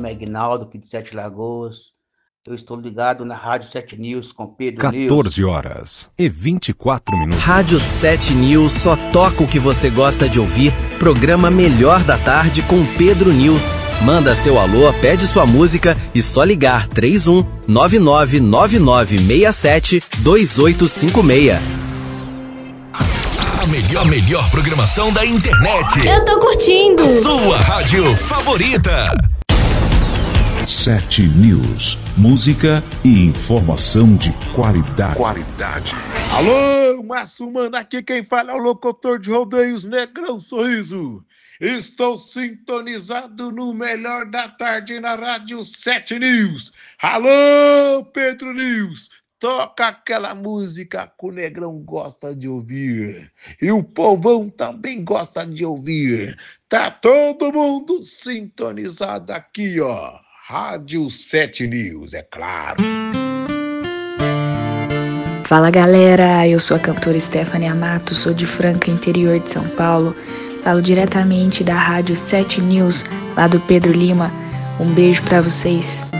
nome é Aguinaldo, aqui de Sete Lagoas. Eu estou ligado na Rádio 7 News com Pedro News. 14h24. Rádio 7 News só toca o que você gosta de ouvir. Programa Melhor da Tarde com Pedro News. Manda seu alô, pede sua música e só ligar 31 999967 2856. A melhor programação da internet. Eu tô curtindo. Sua rádio favorita. 7 News. Música e informação de qualidade. Alô, Márcio Mano, aqui quem fala é o locutor de rodeios Negrão Sorriso. Estou sintonizado no Melhor da Tarde na Rádio 7 News. Alô, Pedro News. Toca aquela música que o Negrão gosta de ouvir. E o povão também gosta de ouvir. Tá todo mundo sintonizado aqui, ó. Rádio 7 News, é claro. Fala, galera. Eu sou a cantora Stephanie Amato, sou de Franca, interior de São Paulo. Falo diretamente da Rádio 7 News, lá do Pedro Lima. Um beijo pra vocês.